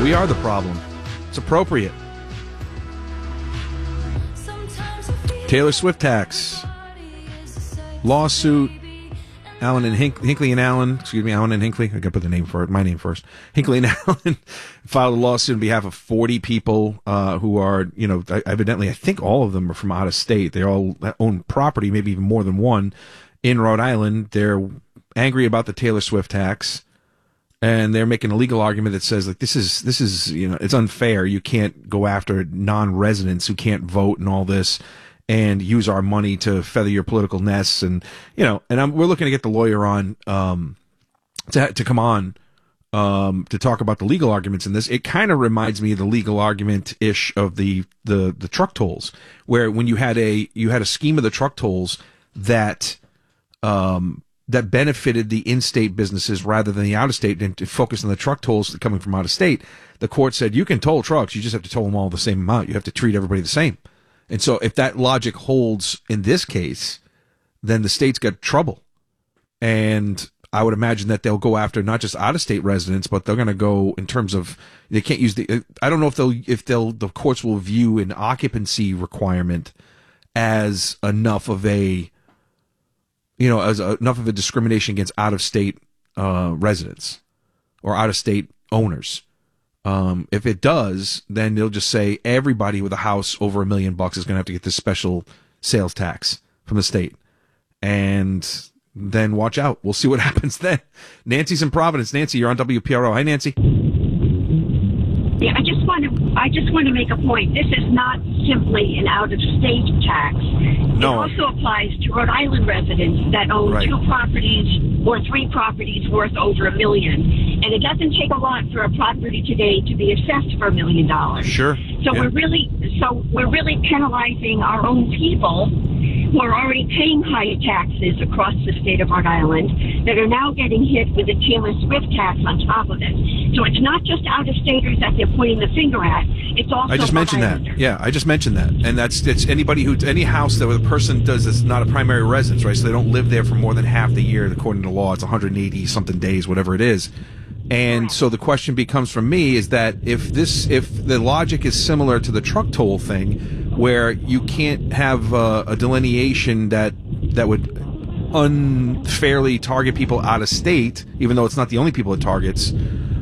We are the problem. It's appropriate. Taylor Swift tax. Lawsuit. Allen and Hinckley and Allen, Allen and Hinckley. I got to put the name for it, my name first. Hinckley and Allen filed a lawsuit on behalf of 40 people who are, evidently, I think all of them are from out of state. They all own property, maybe even more than one, in Rhode Island. They're angry about the Taylor Swift tax, and they're making a legal argument that says, like, this is it's unfair. You can't go after non-residents who can't vote and all this, and use our money to feather your political nests, and we're looking to get the lawyer on to come on to talk about the legal arguments in this. It kind of reminds me of the legal argument ish of the truck tolls, where when you had a scheme of the truck tolls that benefited the in-state businesses rather than the out-of-state, and to focus on the truck tolls coming from out of state. The court said you can toll trucks, you just have to toll them all the same amount. You have to treat everybody the same. And so if that logic holds in this case, then the state's got trouble. And I would imagine that they'll go after not just out-of-state residents, but they're going to go in terms of, they can't use I don't know if the courts will view an occupancy requirement as enough of a, enough of a discrimination against out-of-state residents or out-of-state owners. If it does, then they'll just say everybody with a house over $1 million is going to have to get this special sales tax from the state. And then watch out. We'll see what happens then. Nancy's in Providence. Nancy, you're on WPRO. Hi, Nancy. Yeah, I just want to make a point. This is not simply an out-of-state tax. No. It also applies to Rhode Island residents that own Right. 2 properties or 3 properties worth over $1 million. And it doesn't take a lot for a property today to be assessed for $1 million. Sure. So Yeah. we're really penalizing our own people who are already paying high taxes across the state of Rhode Island that are now getting hit with the Taylor Swift tax on top of it. So it's not just out-of-staters that they're pointing the finger at. It's also I just mentioned that. Yeah, I just mentioned that. And it's any house that a person does that's not a primary residence, right? So they don't live there for more than half the year. According to law, it's 180 something days, whatever it is. And so the question becomes from me is that if the logic is similar to the truck toll thing, where you can't have a delineation that would unfairly target people out of state, even though it's not the only people it targets,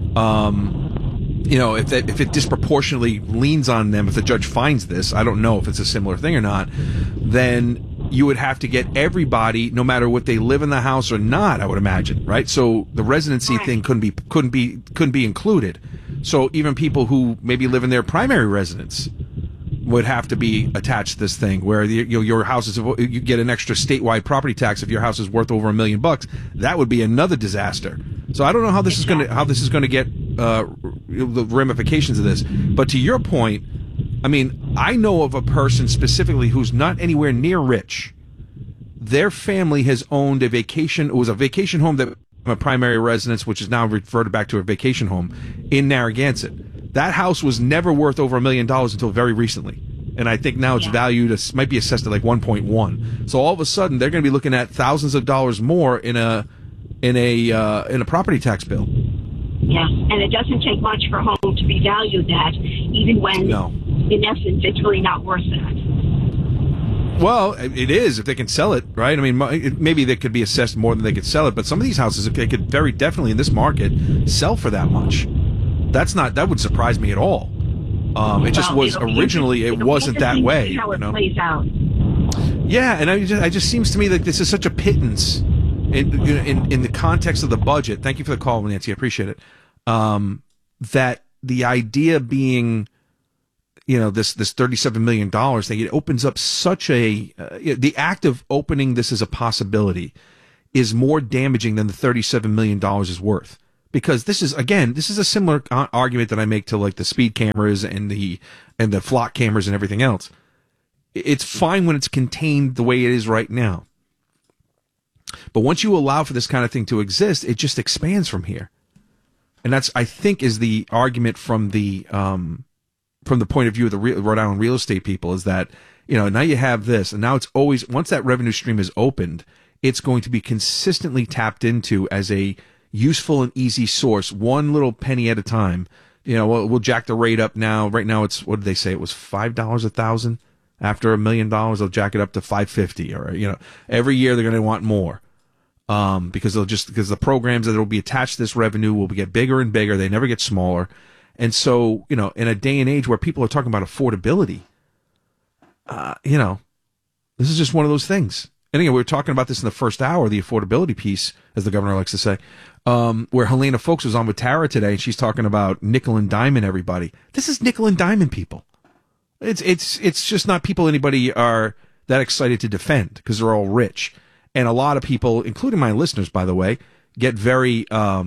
if it disproportionately leans on them, if the judge finds this, I don't know if it's a similar thing or not, then you would have to get everybody, no matter what they live in the house or not, I would imagine, right? So the residency thing couldn't be included. So even people who maybe live in their primary residence would have to be attached to this thing, where your house is, you get an extra statewide property tax if your house is worth over $1 million. That would be another disaster. So I don't know how this is going to get the ramifications of this. But to your point, I mean, I know of a person specifically who's not anywhere near rich. Their family has owned it was a vacation home that a primary residence, which is now reverted back to a vacation home in Narragansett. That house was never worth over $1 million until very recently. And I think now it's valued, might be assessed at like 1.1. So all of a sudden they're going to be looking at thousands of dollars more in a property tax bill. Yeah, and it doesn't take much for a home to be valued at, even when, in essence, it's really not worth that. Well, it is if they can sell it, right? I mean, maybe they could be assessed more than they could sell it, but some of these houses, they could very definitely in this market sell for that much. That would surprise me at all. It just was originally. It wasn't that way. How it plays out. Yeah, and it just seems to me like this is such a pittance in the context of the budget. Thank you for the call, Nancy. I appreciate it. That the idea being, this $37 million thing, it opens up such the act of opening this as a possibility is more damaging than the $37 million is worth. Because this is a similar argument that I make to like the speed cameras and the flock cameras and everything else. It's fine when it's contained the way it is right now. But once you allow for this kind of thing to exist, it just expands from here. And that's, I think, is the argument from the point of view of the Rhode Island real estate people, is that, now you have this, and now it's always, once that revenue stream is opened, it's going to be consistently tapped into as a useful and easy source, one little penny at a time, we'll jack the rate up now. Right now, it's, what did they say? It was $5 a thousand. After $1 million, they'll jack it up to $550. Or, every year they're going to want more. Because the programs that will be attached to this revenue will get bigger and bigger. They never get smaller. And so, in a day and age where people are talking about affordability, this is just one of those things. And again, we were talking about this in the first hour, the affordability piece, as the governor likes to say, where Helena Foulkes was on with Tara today, and she's talking about nickel and diamond everybody. This is nickel and diamond people. It's just not people anybody are that excited to defend because they're all rich. And a lot of people, including my listeners, by the way, get very,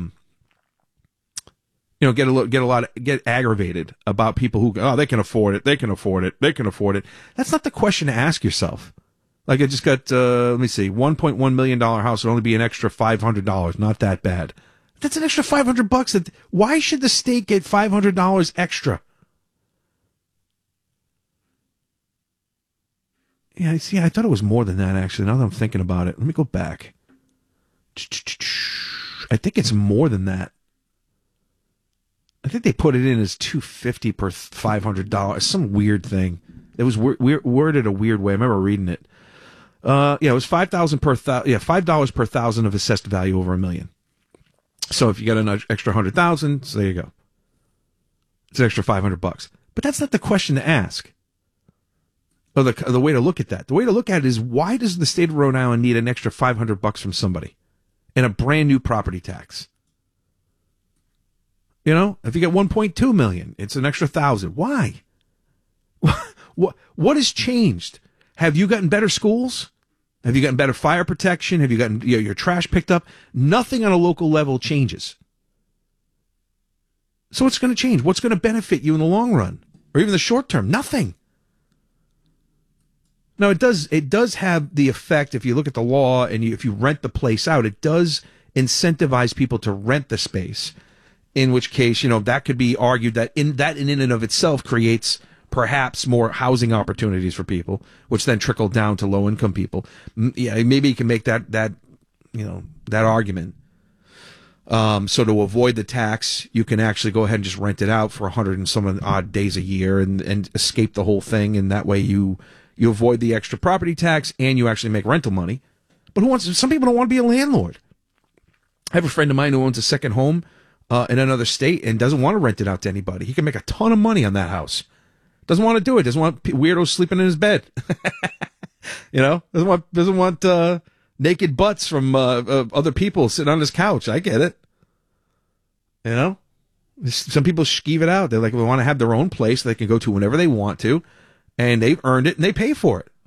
get aggravated about people who, they can afford it. They can afford it. They can afford it. That's not the question to ask yourself. Like I just got, let me see, $1.1 million house would only be an extra $500. Not that bad. That's an extra $500. Why should the state get $500 extra? Yeah, see, I thought it was more than that, actually. Now that I'm thinking about it, let me go back. I think it's more than that. I think they put it in as $250 per $500. Some weird thing. It was worded a weird way. I remember reading it. It was $5,000 per $5 per thousand of assessed value over $1 million. So if you got an extra 100,000, so there you go. It's an extra $500. But that's not the question to ask. Or the way to look at that. The way to look at it is, why does the state of Rhode Island need an extra $500 from somebody and a brand new property tax? If you get 1.2 million, it's an extra 1,000. Why? What has changed? Have you gotten better schools? Have you gotten better fire protection? Have you gotten your trash picked up? Nothing on a local level changes. So what's going to change? What's going to benefit you in the long run, or even the short term? Nothing. Now, it does have the effect, if you look at the law and if you rent the place out, it does incentivize people to rent the space, in which case, that could be argued that in and of itself creates perhaps more housing opportunities for people, which then trickle down to low-income people. Yeah, maybe you can make that argument. So to avoid the tax, you can actually go ahead and just rent it out for 100 and some odd days a year and escape the whole thing, and that way you avoid the extra property tax and you actually make rental money. But some people don't want to be a landlord. I have a friend of mine who owns a second home in another state and doesn't want to rent it out to anybody. He can make a ton of money on that house. Doesn't want to do it. Doesn't want weirdos sleeping in his bed. Doesn't want naked butts from other people sitting on his couch. I get it. Some people skeeve it out. They want to have their own place they can go to whenever they want to. And they've earned it, and they pay for it.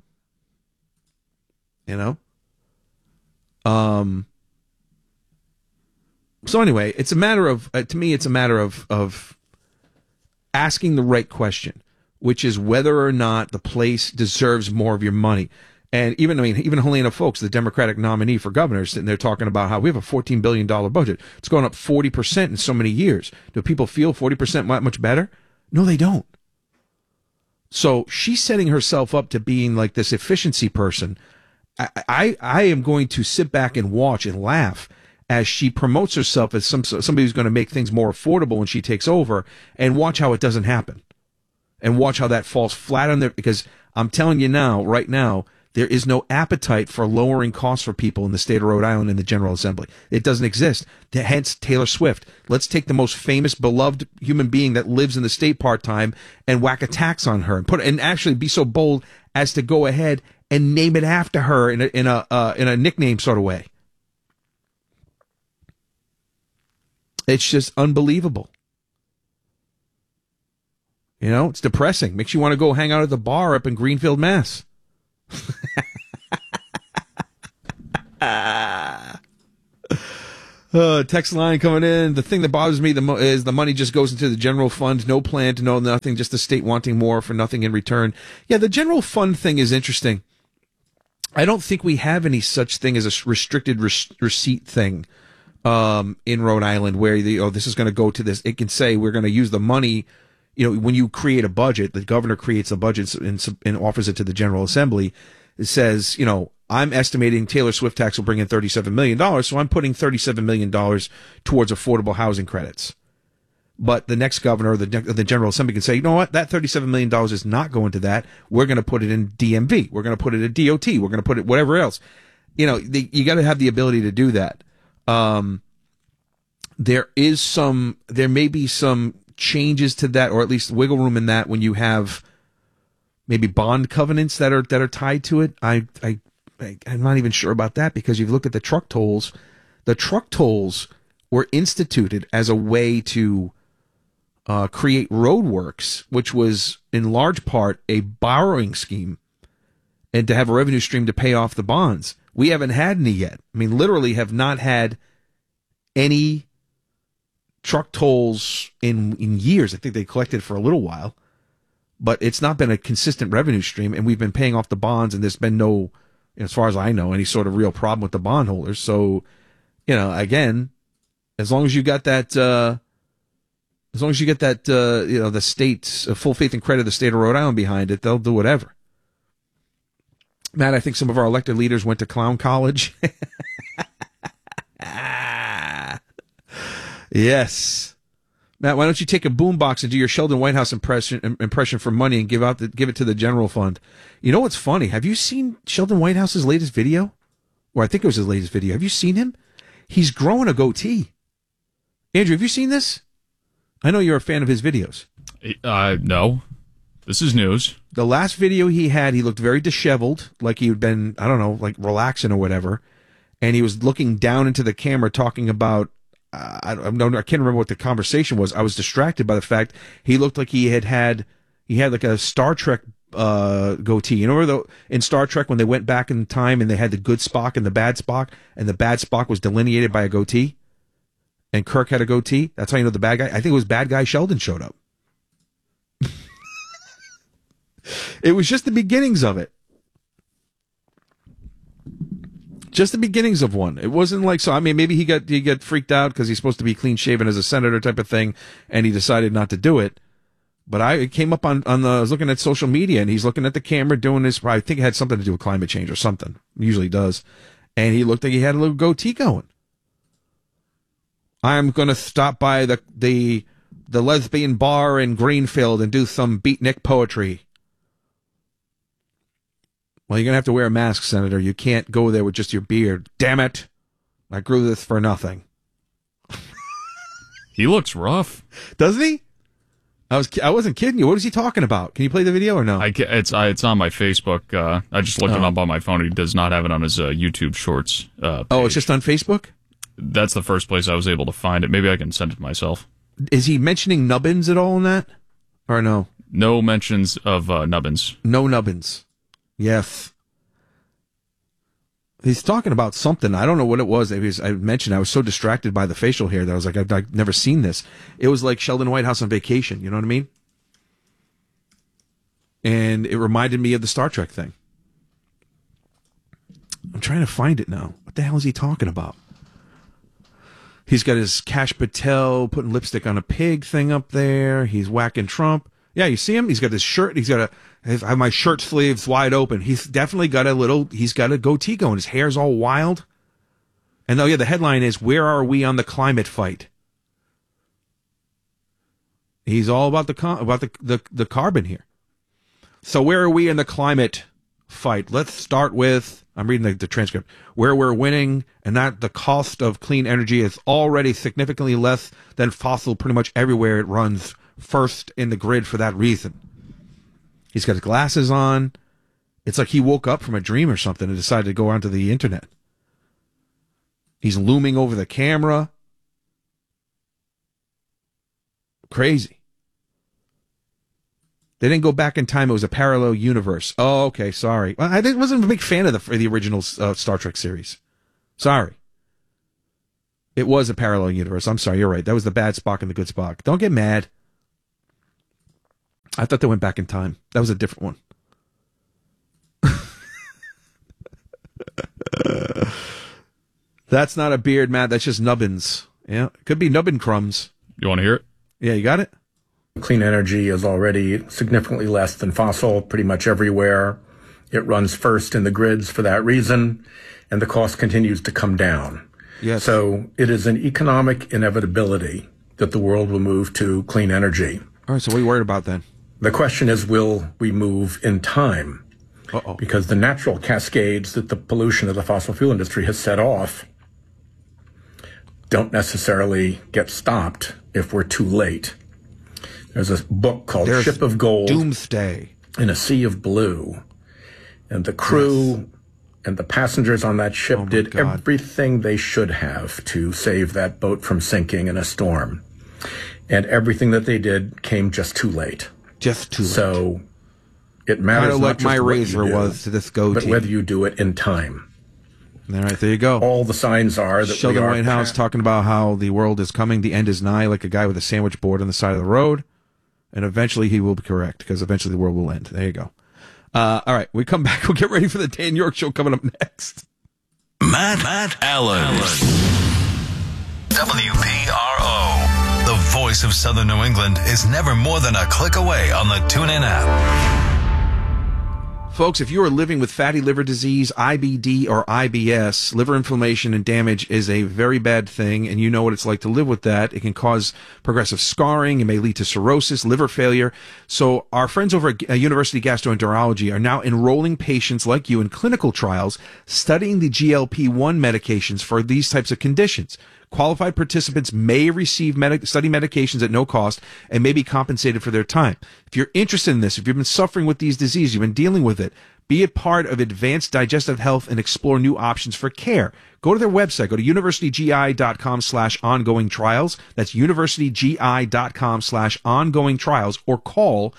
So anyway, it's a matter of, to me, it's a matter of asking the right question, which is whether or not the place deserves more of your money. And even Helena Foulkes, the Democratic nominee for governor, sitting there talking about how we have a $14 billion budget. It's gone up 40% in so many years. Do people feel 40% much better? No, they don't. So she's setting herself up to being like this efficiency person. I am going to sit back and watch and laugh as she promotes herself as somebody who's going to make things more affordable when she takes over, and watch how it doesn't happen. And watch how that falls flat on there, because I'm telling you now, right now, there is no appetite for lowering costs for people in the state of Rhode Island in the General Assembly. It doesn't exist. Hence Taylor Swift. Let's take the most famous, beloved human being that lives in the state part-time and whack a tax on her and actually be so bold as to go ahead and name it after her in a nickname sort of way. It's just unbelievable. It's depressing. Makes you want to go hang out at the bar up in Greenfield, Mass. Text line coming in. The thing that bothers me is the money just goes into the general fund. No plan to know nothing. Just the state wanting more for nothing in return. Yeah, the general fund thing is interesting. I don't think we have any such thing as a restricted receipt thing in Rhode Island where this is going to go to this. It can say we're going to use the money. When you create a budget, the governor creates a budget and offers it to the General Assembly. It says, I'm estimating Taylor Swift tax will bring in $37 million, so I'm putting $37 million towards affordable housing credits. But the next governor or the General Assembly can say, you know what, that $37 million is not going to that. We're going to put it in DMV. We're going to put it in DOT. We're going to put it whatever else. You know, you got to have the ability to do that. There may be some changes to that, or at least wiggle room in that when you have maybe bond covenants that are tied to it. I'm not even sure about that, because you've looked at the truck tolls. The truck tolls were instituted as a way to create roadworks, which was in large part a borrowing scheme, and to have a revenue stream to pay off the bonds. We haven't had any yet. I mean, literally have not had any truck tolls in years. I think they collected for a little while, but it's not been a consistent revenue stream, and we've been paying off the bonds, and there's been no, as far as I know, any sort of real problem with the bondholders. So, you know, again, as long as you got that, you know, the state's full faith and credit of the state of Rhode Island behind it, they'll do whatever. Matt, I think some of our elected leaders went to clown college. Yes. Matt, why don't you take a boombox and do your Sheldon Whitehouse impression for money and give it to the general fund? You know what's funny? Have you seen Sheldon Whitehouse's latest video? Or I think it was his latest video. Have you seen him? He's growing a goatee. Andrew, have you seen this? I know you're a fan of his videos. No. This is news. The last video he had, he looked very disheveled, like he had been, I don't know, like relaxing or whatever. And he was looking down into the camera talking about, I can't remember what the conversation was. I was distracted by the fact he looked like he had like a Star Trek goatee. You know, in Star Trek when they went back in time and they had the good Spock and the bad Spock, and the bad Spock was delineated by a goatee, and Kirk had a goatee? That's how you know the bad guy. I think it was bad guy Sheldon showed up. It was just the beginnings of it. Just the beginnings of one. It wasn't like, so I mean, maybe he got freaked out because he's supposed to be clean shaven as a senator type of thing, and he decided not to do it. But it came up I was looking at social media, and he's looking at the camera doing this. I think it had something to do with climate change or something. It usually does. And he looked like he had a little goatee going. I'm going to stop by the lesbian bar in Greenfield and do some beatnik poetry. Well, you're going to have to wear a mask, Senator. You can't go there with just your beard. Damn it. I grew this for nothing. He looks rough. Doesn't he? I wasn't kidding you. What is he talking about? Can you play the video or no? It's on my Facebook. I just looked it up on my phone. He does not have it on his YouTube Shorts page. Oh, it's just on Facebook? That's the first place I was able to find it. Maybe I can send it myself. Is he mentioning nubbins at all in that? Or no? No mentions of nubbins. No nubbins. Yes. He's talking about something. I don't know what it was. I mentioned I was so distracted by the facial hair that I was like, I've never seen this. It was like Sheldon Whitehouse on vacation. You know what I mean? And it reminded me of the Star Trek thing. I'm trying to find it now. What the hell is he talking about? He's got his Kash Patel putting lipstick on a pig thing up there. He's whacking Trump. Yeah, you see him? He's got his shirt. I have my shirt sleeves wide open. He's definitely got he's got a goatee going. His hair's all wild. And oh yeah, the headline is, "Where are we on the climate fight?" He's all about the carbon here. So where are we in the climate fight? Let's start with, I'm reading the transcript, where we're winning, and that the cost of clean energy is already significantly less than fossil pretty much everywhere it runs first in the grid for that reason. He's got his glasses on. It's like he woke up from a dream or something and decided to go onto the internet. He's looming over the camera. Crazy. They didn't go back in time. It was a parallel universe. Oh, okay. Sorry. Well, I wasn't a big fan of the original Star Trek series. Sorry. It was a parallel universe. I'm sorry. You're right. That was the bad Spock and the good Spock. Don't get mad. I thought they went back in time. That was a different one. That's not a beard, Matt. That's just nubbins. Yeah, it could be nubbin crumbs. You want to hear it? Yeah, you got it? Clean energy is already significantly less than fossil pretty much everywhere. It runs first in the grids for that reason, and the cost continues to come down. Yes. So it is an economic inevitability that the world will move to clean energy. All right, so what are you worried about then? The question is, will we move in time? Uh-oh. Because the natural cascades that the pollution of the fossil fuel industry has set off don't necessarily get stopped if we're too late. There's a book called Ship of Gold Doomsday in a Sea of Blue. And the crew and the passengers on that ship did everything they should have to save that boat from sinking in a storm. And everything that they did came just too late. Just too late. So it matters kind of not like just my what razor you do, was to this goatee. but whether you do it in time. All right, there you go. All the signs are that Sheldon we are Whitehouse talking about how the world is coming, the end is nigh, like a guy with a sandwich board on the side of the road. And eventually he will be correct, because eventually the world will end. There you go. All right, we come back. We'll get ready for the Dan York Show coming up next. Matt Allen. WPRO. The voice of Southern New England is never more than a click away on the TuneIn app. Folks, if you are living with fatty liver disease, IBD, or IBS, liver inflammation and damage is a very bad thing, and you know what it's like to live with that. It can cause progressive scarring. It may lead to cirrhosis, liver failure. So our friends over at University Gastroenterology are now enrolling patients like you in clinical trials studying the GLP-1 medications for these types of conditions. Qualified participants may receive study medications at no cost and may be compensated for their time. If you're interested in this, if you've been suffering with these diseases, you've been dealing with it, be a part of Advanced Digestive Health and explore new options for care. Go to their website. Go to universitygi.com/ongoing trials. That's universitygi.com/ongoing trials, or call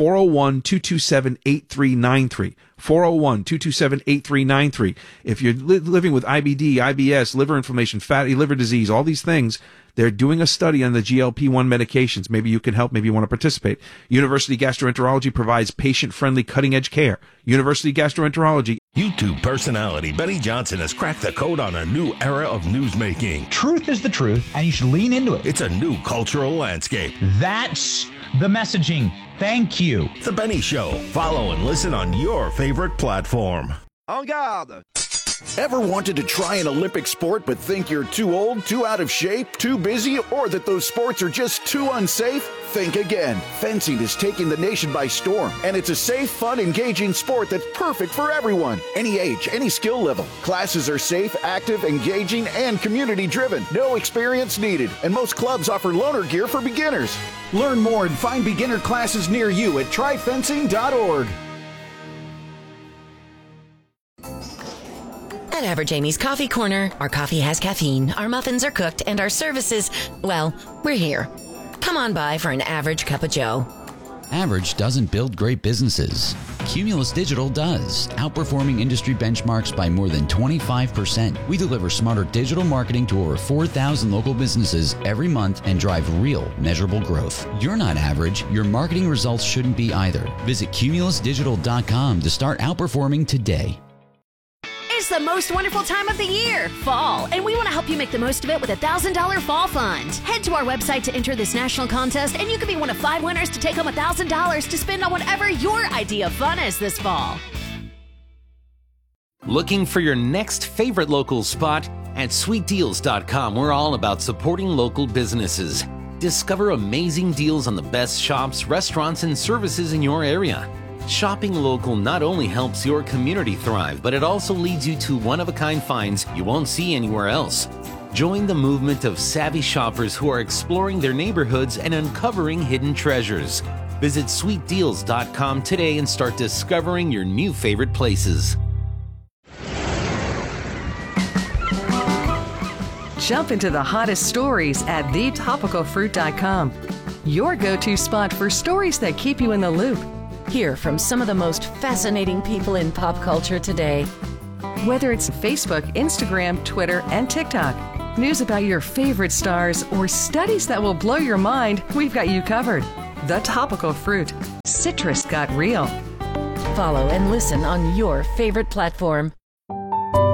401-227-8393. 401-227-8393. If you're living with IBD, IBS, liver inflammation, fatty liver disease, all these things, they're doing a study on the GLP-1 medications. Maybe you can help. Maybe you want to participate. University Gastroenterology provides patient-friendly, cutting-edge care. University Gastroenterology. YouTube personality Benny Johnson has cracked the code on a new era of newsmaking. Truth is the truth, and you should lean into it. It's a new cultural landscape. That's the messaging. Thank you. The Benny Show. Follow and listen on your favorite platform. En garde! Ever wanted to try an Olympic sport but think you're too old, too out of shape, too busy, or that those sports are just too unsafe? Think again. Fencing is taking the nation by storm, and it's a safe, fun, engaging sport that's perfect for everyone. Any age, any skill level. Classes are safe, active, engaging, and community-driven. No experience needed, and most clubs offer loaner gear for beginners. Learn more and find beginner classes near you at tryfencing.org. At Average Amy's Coffee Corner, our coffee has caffeine, our muffins are cooked, and our services, well, we're here. Come on by for an average cup of joe. Average doesn't build great businesses. Cumulus Digital does, outperforming industry benchmarks by more than 25%. We deliver smarter digital marketing to over 4,000 local businesses every month and drive real, measurable growth. You're not average. Your marketing results shouldn't be either. Visit cumulusdigital.com to start outperforming today. It's the most wonderful time of the year, fall, and we want to help you make the most of it with a $1,000 fall fund. Head to our website to enter this national contest, and you could be one of 5 winners to take home $1,000 to spend on whatever your idea of fun is this fall. Looking for your next favorite local spot? At sweetdeals.com, we're all about supporting local businesses. Discover amazing deals on the best shops, restaurants, and services in your area. Shopping local not only helps your community thrive, but it also leads you to one-of-a-kind finds you won't see anywhere else. Join the movement of savvy shoppers who are exploring their neighborhoods and uncovering hidden treasures. Visit sweetdeals.com today and start discovering your new favorite places. Jump into the hottest stories at thetopicalfruit.com. Your go-to spot for stories that keep you in the loop. Hear from some of the most fascinating people in pop culture today. Whether it's Facebook, Instagram, Twitter, and TikTok, news about your favorite stars, or studies that will blow your mind, we've got you covered. The Topical Fruit. Citrus got real. Follow and listen on your favorite platform.